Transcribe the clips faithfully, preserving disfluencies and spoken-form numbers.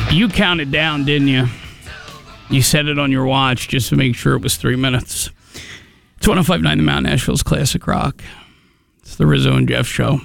You counted down, didn't you? You set it on your watch just to make sure it was three minutes. It's one oh five point nine The Mountain, Nashville's Classic Rock. It's the Rizzo and Jeff Show.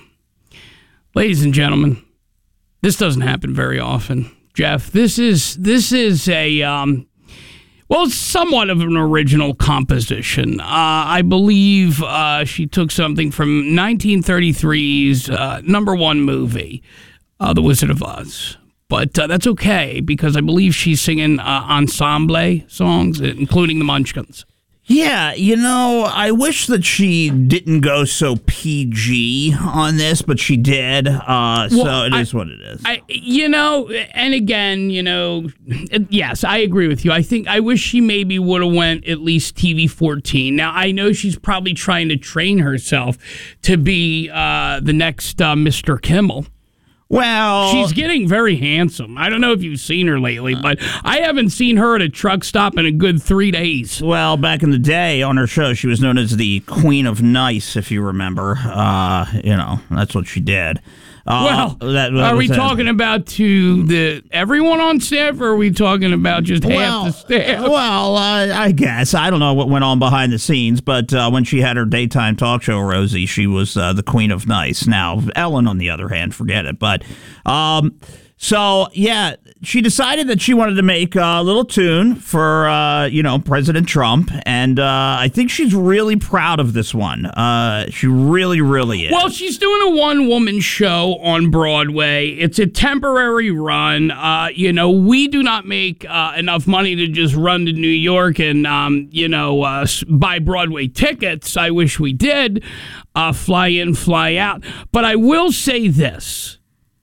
Ladies and gentlemen, this doesn't happen very often. Jeff, this is this is a, um, well, it's somewhat of an original composition. Uh, I believe uh, she took something from nineteen thirty-three's uh, number one movie, uh, The Wizard of Oz. But uh, that's okay, because I believe she's singing uh, ensemble songs, including the Munchkins. Yeah, you know, I wish that she didn't go so P G on this, but she did. Uh, well, so it I, is what it is. I, you know, and again, you know, yes, I agree with you. I think I wish she maybe would have went at least T V fourteen. Now, I know she's probably trying to train herself to be uh, the next uh, Mister Kimmel. Well, she's getting very handsome. I don't know if you've seen her lately, but I haven't seen her at a truck stop in a good three days. Well, back in the day on her show, she was known as the Queen of Nice, if you remember. Uh, you know, that's what she did. Uh, well, that, that are we talking about to the everyone on staff, or are we talking about just well, half the staff? Well, uh, I guess. I don't know what went on behind the scenes, but uh, when she had her daytime talk show, Rosie, she was uh, the Queen of Nice. Now, Ellen, on the other hand, forget it. But, um, so, yeah, she decided that she wanted to make a little tune for, uh, you know, President Trump, and uh, I think she's really proud of this one. Uh, she really, really is. Well, she's doing a one-woman show on Broadway. It's a temporary run. Uh, you know, we do not make uh, enough money to just run to New York and, um, you know, uh, buy Broadway tickets. I wish we did. Uh, fly in, fly out. But I will say this.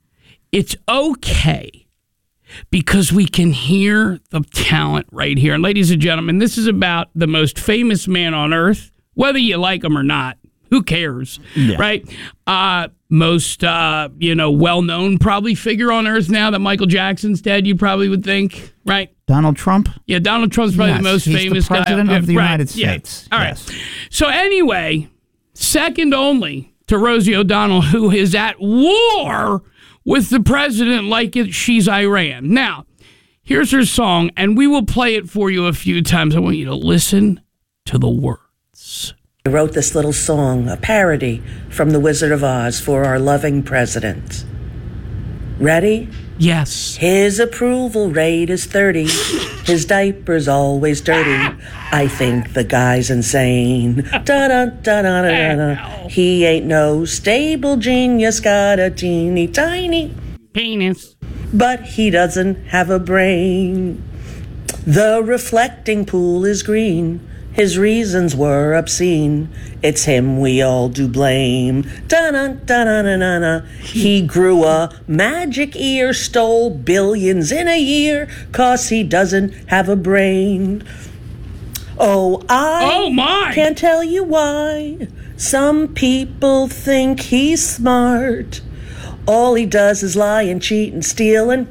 It's okay, because we can hear the talent right here. And ladies and gentlemen, this is about the most famous man on earth, whether you like him or not. Who cares, yeah. right? Uh, most, uh, you know, well-known probably figure on earth now that Michael Jackson's dead, you probably would think, right? Donald Trump? Yeah, Donald Trump's probably yes, the most he's famous the president guy. of the right. United States. Yeah. All yes. right. So anyway, second only to Rosie O'Donnell, who is at war with the president like it, she's Iran. Now, here's her song, and we will play it for you a few times. I want you to listen to the words. I wrote this little song, a parody from The Wizard of Oz for our loving president. Ready? Yes. His approval rate is thirty. His diaper's always dirty. I think the guy's insane. Da-da-da-da-da-da. He ain't no stable genius, got a teeny tiny penis, but he doesn't have a brain. The reflecting pool is green. His reasons were obscene. It's him we all do blame. Da-na-da-na-na-na. He grew a magic ear, stole billions in a year, 'cause he doesn't have a brain. Oh, I oh my. can't tell you why. Some people think he's smart. All he does is lie and cheat and steal, and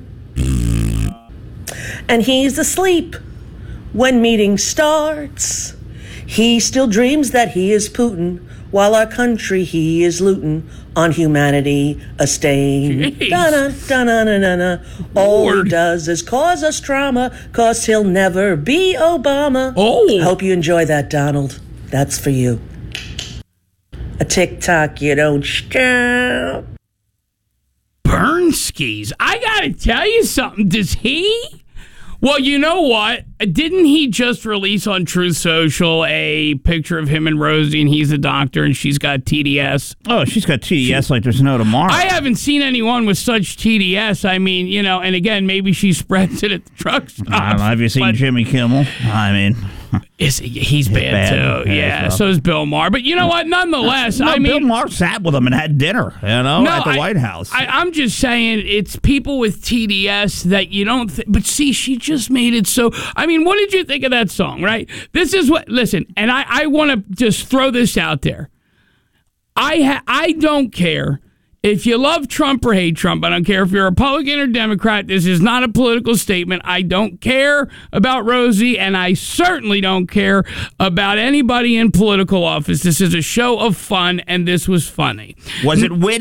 and he's asleep when meeting starts. He still dreams that he is Putin, while our country he is looting, on humanity a stain. Da-na, da-na-na-na-na. All Lord. he does is cause us trauma, 'cause he'll never be Obama. Oh. Hope you enjoy that, Donald. That's for you. A TikTok you don't stop. Burn skis. I gotta tell you something. Does he? Well, you know what? Didn't he just release on Truth Social a picture of him and Rosie, and he's a doctor, and she's got T D S? Oh, she's got T D S like there's no tomorrow. I haven't seen anyone with such T D S. I mean, you know, and again, maybe she spreads it at the truck stop. I don't know. Have you seen Jimmy Kimmel? I mean... Is he, he's bad, bad too. Yeah, yeah, so is Bill Maher. But you know what? Nonetheless, no, I mean, Bill Maher sat with him and had dinner, you know, no, at the I, White House. I, I'm just saying, it's people with T D S that you don't. Th- but see, she just made it so. I mean, what did you think of that song? Right? This is what. Listen, and I, I want to just throw this out there. I ha- I don't care if you love Trump or hate Trump. I don't care if you're a Republican or Democrat. This is not a political statement. I don't care about Rosie, and I certainly don't care about anybody in political office. This is a show of fun, and this was funny. Was it witty?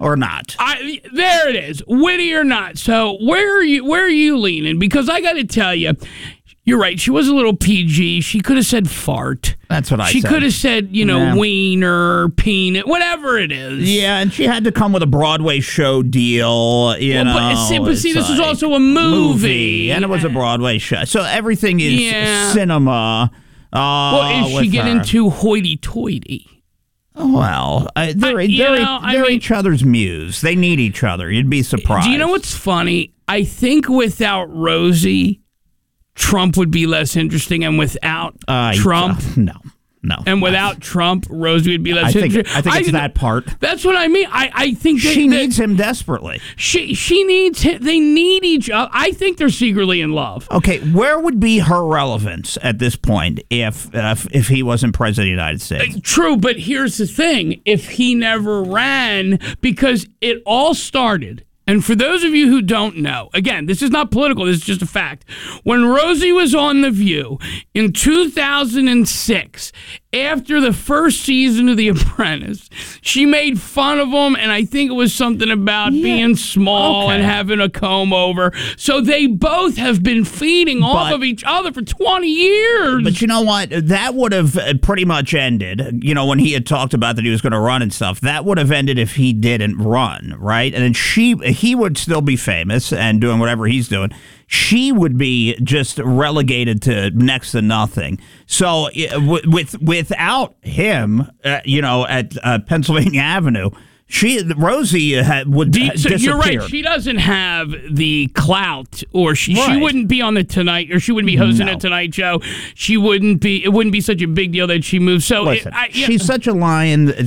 or not? I, there it is, witty or not. So where are you? Where are you leaning? Because I got to tell you, you're right. She was a little P G. She could have said fart. That's what I she said. She could have said, you know, yeah. wiener, peanut, whatever it is. Yeah, and she had to come with a Broadway show deal. You well, know, but see, but see this like was also a movie. movie, and it was a Broadway show. So everything is yeah. cinema. Uh, well, is she getting her. too hoity-toity? Well, uh, they're, I, they're, know, they're mean, each other's muse. They need each other. You'd be surprised. Do you know what's funny? I think without Rosie, Trump would be less interesting, and without uh, Trump, uh, no, no, and without Trump, Rosie would be less I think, interesting. I think it's I, that part. That's what I mean. I, I think that, she that needs him desperately. She she needs him. They need each other. I think they're secretly in love. Okay, where would be her relevance at this point if uh, if he wasn't president of the United States? Uh, true, but here's the thing: if he never ran, because it all started. And for those of you who don't know, again, this is not political, this is just a fact. When Rosie was on The View in two thousand six, after the first season of The Apprentice, she made fun of him, and I think it was something about yeah. being small okay. and having a comb over. So they both have been feeding but, off of each other for twenty years. But you know what? That would have pretty much ended, you know, when he had talked about that he was going to run and stuff. That would have ended if he didn't run, right? And then she... he would still be famous and doing whatever he's doing. She would be just relegated to next to nothing. So with without him, uh, you know, at uh, Pennsylvania Avenue, she Rosie uh, would you, so disappear. You're right. She doesn't have the clout, or she, right. she wouldn't be on the Tonight, or she wouldn't be hosting no. a Tonight Show. She wouldn't be. It wouldn't be such a big deal that she moved. So Listen, it, I, she's yeah. such a lion.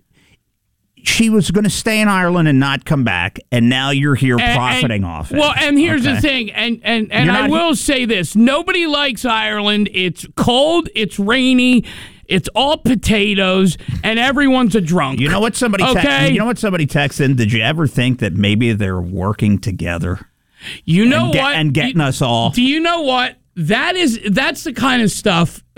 She was going to stay in Ireland and not come back, and now you're here and, profiting and, off it. Well, and here's okay. the thing, and and, and I will he- say this: nobody likes Ireland. It's cold, it's rainy, it's all potatoes, and everyone's a drunk. You know what somebody? Okay, te- you know what somebody texted? Did you ever think that maybe they're working together? You know and get, what? And getting you, us all. Do you know what? That is that's the kind of stuff